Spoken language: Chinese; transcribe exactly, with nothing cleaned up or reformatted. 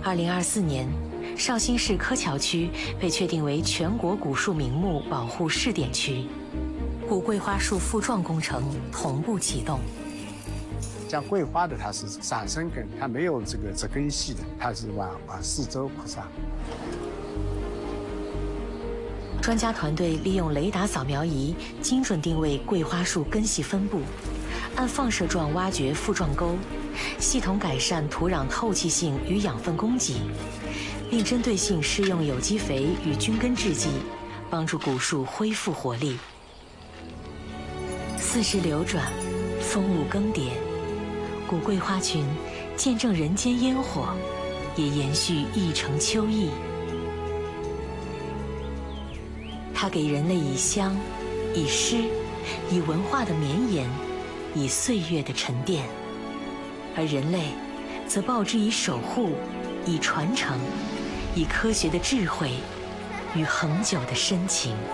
二零二四年，绍兴市柯桥区被确定为全国古树名木保护试点区，古桂花树复壮工程同步启动。 像桂花的，它是上生根，它没有这个植根系的，它是往往四周扩散。 专家团队利用雷达扫描仪精准定位桂花树根系分布，按放射状挖掘复状沟，系统改善土壤透气性与养分供给，并针对性施用有机肥与菌根制剂，帮助古树恢复活力。四时流转，风物更迭，古桂花群见证人间烟火，也延续一城秋意。它给人类以香，以诗，以文化的绵延，以岁月的沉淀，而人类则报之以守护，以传承，以科学的智慧与恒久的深情。